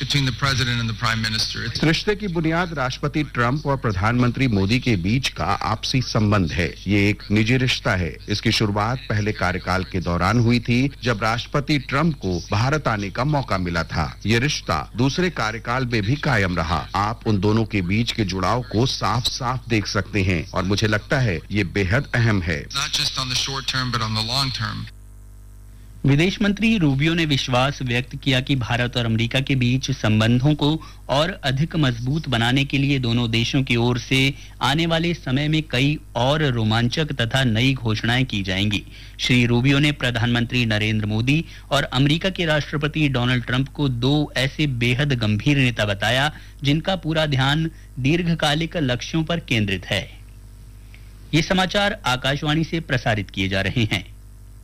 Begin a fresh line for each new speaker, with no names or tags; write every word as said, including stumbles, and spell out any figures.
between the president and the prime minister.
इस रिश्ते की बुनियाद राष्ट्रपति ट्रंप और प्रधानमंत्री मोदी के बीच का आपसी संबंध है। ये एक निजी रिश्ता है। इसकी शुरुआत पहले कार्यकाल के दौरान हुई थी, जब राष्ट्रपति ट्रंप को भारत आने का मौका मिला था। ये रिश्ता दूसरे कार्यकाल में भी कायम रहा। आप उन दोनों के बीच के जुड़ाव को साफ साफ देख सकते हैं और मुझे लगता है ये बेहद अहम है।
Not just on the short term, but on the long term.
विदेश मंत्री रूबियो ने विश्वास व्यक्त किया कि भारत और अमेरिका के बीच संबंधों को और अधिक मजबूत बनाने के लिए दोनों देशों की ओर से आने वाले समय में कई और रोमांचक तथा नई घोषणाएं की जाएंगी। श्री रूबियो ने प्रधानमंत्री नरेंद्र मोदी और अमेरिका के राष्ट्रपति डोनाल्ड ट्रंप को दो ऐसे बेहद गंभीर नेता बताया जिनका पूरा ध्यान दीर्घकालिक लक्ष्यों पर केंद्रित है। ये समाचार आकाशवाणी से प्रसारित किए जा रहे हैं।